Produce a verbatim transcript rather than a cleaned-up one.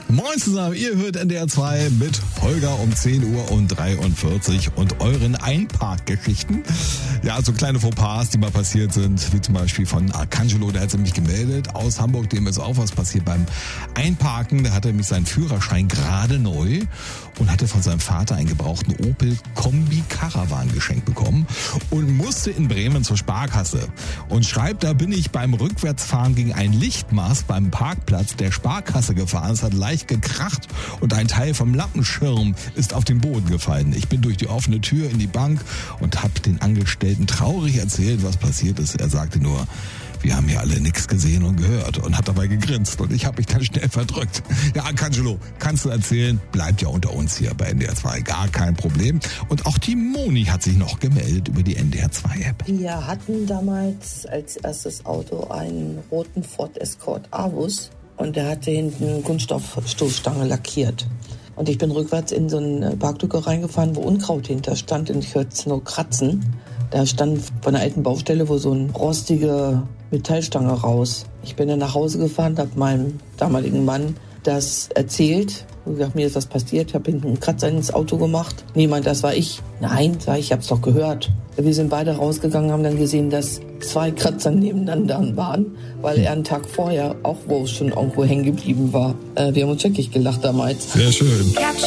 Moin zusammen, ihr hört N D R zwei mit Holger um zehn Uhr und dreiundvierzig und euren Einparkgeschichten. Ja, so kleine Fauxpas, die mal passiert sind, wie zum Beispiel von Arcangelo, der hat sich mich gemeldet aus Hamburg, dem ist auch was passiert beim Einparken. Der hatte nämlich seinen Führerschein gerade neu und hatte von seinem Vater einen gebrauchten Opel Kombi Caravan geschenkt bekommen und musste in Bremen zur Sparkasse und schreibt, da bin ich beim Rückwärtsfahren gegen ein Lichtmast beim Parkplatz der Sparkasse gefahren. Es hat leicht gekracht und ein Teil vom Lampenschirm ist auf den Boden gefallen. Ich bin durch die offene Tür in die Bank und habe den Angestellten traurig erzählt, was passiert ist. Er sagte nur, wir haben hier alle nichts gesehen und gehört und hat dabei gegrinst und ich habe mich dann schnell verdrückt. Ja, Arcangelo, kannst du erzählen? Bleibt ja unter uns hier bei N D R zwei, gar kein Problem. Und auch die Moni hat sich noch gemeldet über die N D R zwei App. Wir hatten damals als erstes Auto einen roten Ford Escort Avus und der hatte hinten eine Kunststoffstoßstange lackiert. Und ich bin rückwärts in so eine Parklücke reingefahren, wo Unkraut hinter stand und ich hörte es nur kratzen. Da stand von der alten Baustelle wo so eine rostige Metallstange raus. Ich bin dann nach Hause gefahren, habe meinem damaligen Mann das erzählt. Und gesagt, mir ist das passiert, ich habe hinten einen Kratzer ins Auto gemacht. Niemand, das war ich. Nein, sag ich, ich hab's doch gehört. Wir sind beide rausgegangen, haben dann gesehen, dass zwei Kratzer nebeneinander waren, weil er einen Tag vorher auch wo schon irgendwo hängen geblieben war. Äh, wir haben uns wirklich gelacht damals. Sehr schön.